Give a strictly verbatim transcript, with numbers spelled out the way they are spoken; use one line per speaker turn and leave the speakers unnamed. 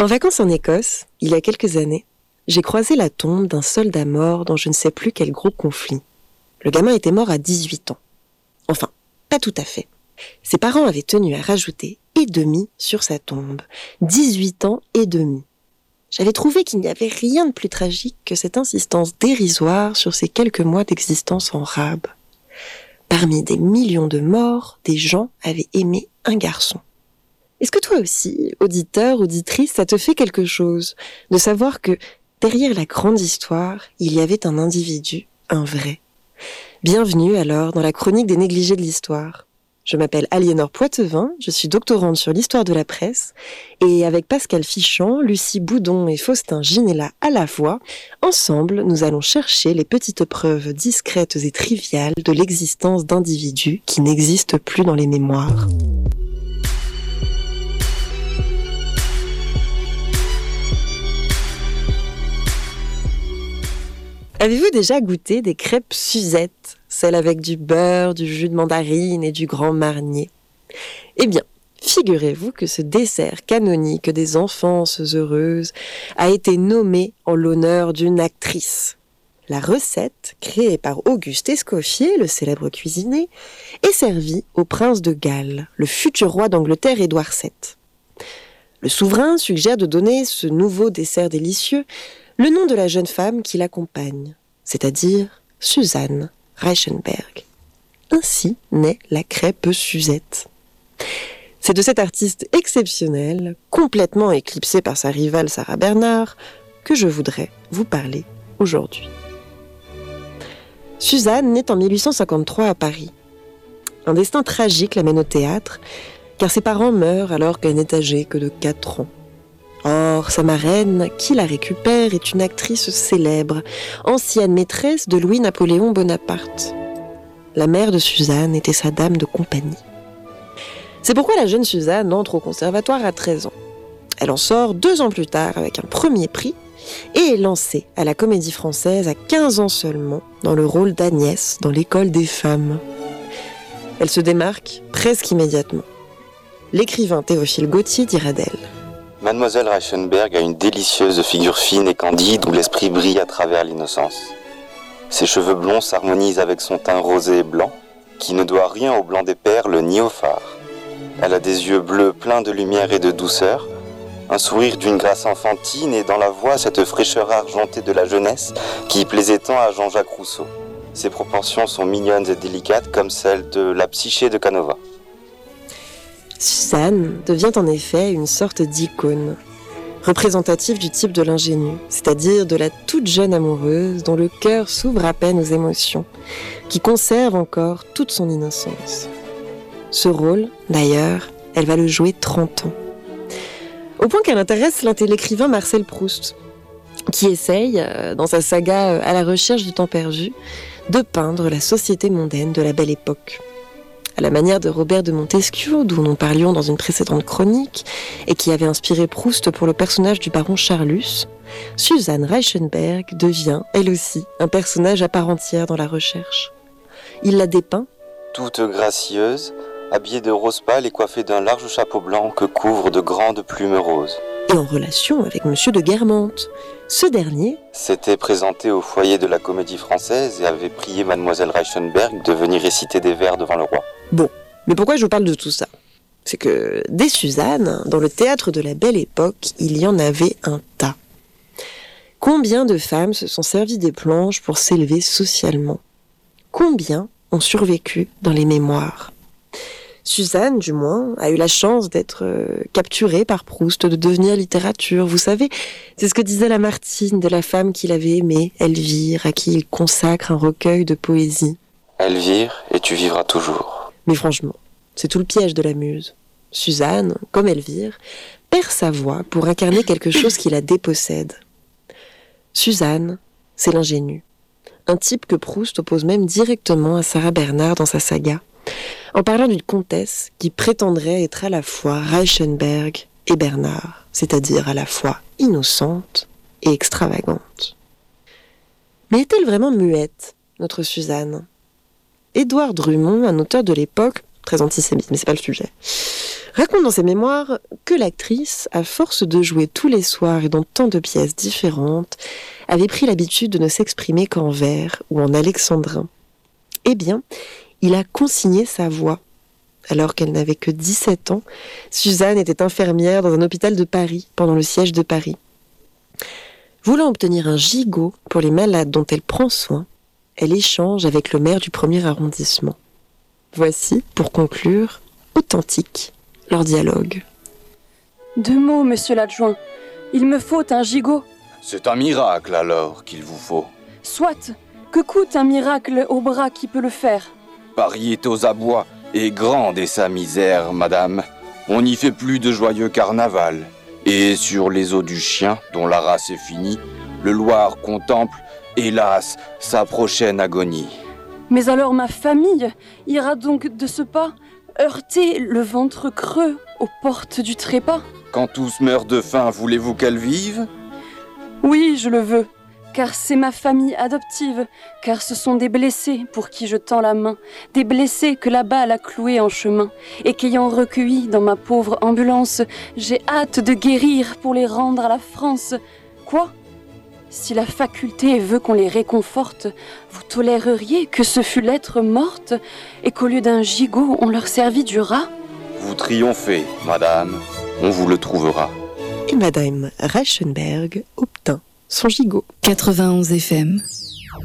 En vacances en Écosse, il y a quelques années, j'ai croisé la tombe d'un soldat mort dans je ne sais plus quel gros conflit. Le gamin était mort à dix-huit ans. Enfin, pas tout à fait. Ses parents avaient tenu à rajouter « et demi » sur sa tombe. dix-huit ans et demi. J'avais trouvé qu'il n'y avait rien de plus tragique que cette insistance dérisoire sur ces quelques mois d'existence en rab. Parmi des millions de morts, des gens avaient aimé un garçon. Est-ce que toi aussi, auditeur, auditrice, ça te fait quelque chose de savoir que derrière la grande histoire, il y avait un individu, un vrai? Bienvenue alors dans la chronique des négligés de l'histoire. Je m'appelle Aliénor Poitevin, je suis doctorante sur l'histoire de la presse et avec Pascal Fichamp, Lucie Boudon et Faustin Ginella à la voix, ensemble nous allons chercher les petites preuves discrètes et triviales de l'existence d'individus qui n'existent plus dans les mémoires. Avez-vous déjà goûté des crêpes Suzette, celles avec du beurre, du jus de mandarine et du grand marnier? Eh bien, figurez-vous que ce dessert canonique des enfances heureuses a été nommé en l'honneur d'une actrice. La recette, créée par Auguste Escoffier, le célèbre cuisinier, est servie au prince de Galles, le futur roi d'Angleterre Édouard sept. Le souverain suggère de donner ce nouveau dessert délicieux le nom de la jeune femme qui l'accompagne, c'est-à-dire Suzanne Reichenberg. Ainsi naît la crêpe Suzette. C'est de cette artiste exceptionnelle, complètement éclipsée par sa rivale Sarah Bernhardt, que je voudrais vous parler aujourd'hui. Suzanne naît en mille huit cent cinquante-trois à Paris. Un destin tragique l'amène au théâtre, car ses parents meurent alors qu'elle n'est âgée que de quatre ans. Or, sa marraine, qui la récupère, est une actrice célèbre, ancienne maîtresse de Louis-Napoléon Bonaparte. La mère de Suzanne était sa dame de compagnie. C'est pourquoi la jeune Suzanne entre au conservatoire à treize ans. Elle en sort deux ans plus tard avec un premier prix et est lancée à la Comédie Française à quinze ans seulement dans le rôle d'Agnès dans l'École des femmes. Elle se démarque presque immédiatement. L'écrivain Théophile Gautier dira d'elle:
Mademoiselle Reichenberg a une délicieuse figure fine et candide où l'esprit brille à travers l'innocence. Ses cheveux blonds s'harmonisent avec son teint rosé et blanc, qui ne doit rien au blanc des perles ni au fard. Elle a des yeux bleus pleins de lumière et de douceur, un sourire d'une grâce enfantine et dans la voix cette fraîcheur argentée de la jeunesse qui plaisait tant à Jean-Jacques Rousseau. Ses proportions sont mignonnes et délicates comme celles de la Psyché de Canova.
Suzanne devient en effet une sorte d'icône, représentative du type de l'ingénue, c'est-à-dire de la toute jeune amoureuse dont le cœur s'ouvre à peine aux émotions, qui conserve encore toute son innocence. Ce rôle, d'ailleurs, elle va le jouer trente ans. Au point qu'elle intéresse l'écrivain Marcel Proust, qui essaye, dans sa saga À la recherche du temps perdu, de peindre la société mondaine de la Belle Époque. À la manière de Robert de Montesquieu, dont nous parlions dans une précédente chronique, et qui avait inspiré Proust pour le personnage du baron Charlus, Suzanne Reichenberg devient, elle aussi, un personnage à part entière dans la recherche. Il la dépeint
toute gracieuse, habillée de rose pâle et coiffée d'un large chapeau blanc que couvrent de grandes plumes roses.
Et en relation avec Monsieur de Guermantes. Ce dernier
s'était présenté au foyer de la Comédie Française et avait prié Mademoiselle Reichenberg de venir réciter des vers devant le roi.
Bon, mais pourquoi je vous parle de tout ça? C'est que dès Suzanne, dans le théâtre de la Belle Époque, il y en avait un tas. Combien de femmes se sont servies des planches pour s'élever socialement? Combien ont survécu dans les mémoires? Suzanne, du moins, a eu la chance d'être euh, capturée par Proust, de devenir littérature. Vous savez, c'est ce que disait Lamartine de la femme qu'il avait aimée, Elvire, à qui il consacre un recueil de poésie.
Elvire, et tu vivras toujours.
Mais franchement, c'est tout le piège de la muse. Suzanne, comme Elvire, perd sa voix pour incarner quelque chose qui la dépossède. Suzanne, c'est l'ingénue. Un type que Proust oppose même directement à Sarah Bernhardt dans sa saga, en parlant d'une comtesse qui prétendrait être à la fois Reichenberg et Bernhardt, c'est-à-dire à la fois innocente et extravagante. Mais est-elle vraiment muette, notre Suzanne? Édouard Drummond, un auteur de l'époque, très antisémite, mais c'est pas le sujet, raconte dans ses mémoires que l'actrice, à force de jouer tous les soirs et dans tant de pièces différentes, avait pris l'habitude de ne s'exprimer qu'en vers ou en alexandrin. Eh bien, il a consigné sa voix. Alors qu'elle n'avait que dix-sept ans, Suzanne était infirmière dans un hôpital de Paris pendant le siège de Paris. Voulant obtenir un gigot pour les malades dont elle prend soin, elle échange avec le maire du premier arrondissement. Voici, pour conclure, authentique, leur dialogue.
Deux mots, monsieur l'adjoint. Il me faut un gigot.
C'est un miracle alors qu'il vous faut.
Soit. Que coûte un miracle au bras qui peut le faire?
Paris est aux abois, et grande est sa misère, madame. On n'y fait plus de joyeux carnaval. Et sur les os du chien, dont la race est finie, le Loir contemple, hélas, sa prochaine agonie.
Mais alors ma famille ira donc de ce pas heurter le ventre creux aux portes du trépas?
Quand tous meurent de faim, voulez-vous qu'elle vive?
Oui, je le veux. Car c'est ma famille adoptive, car ce sont des blessés pour qui je tends la main, des blessés que la balle a cloués en chemin, et qu'ayant recueillis dans ma pauvre ambulance, j'ai hâte de guérir pour les rendre à la France. Quoi? Si la faculté veut qu'on les réconforte, vous toléreriez que ce fût l'être morte, et qu'au lieu d'un gigot, on leur servit du rat?
Vous triomphez, madame, on vous le trouvera.
Et madame Reichenberg obtint son gigot.
quatre-vingt-onze F M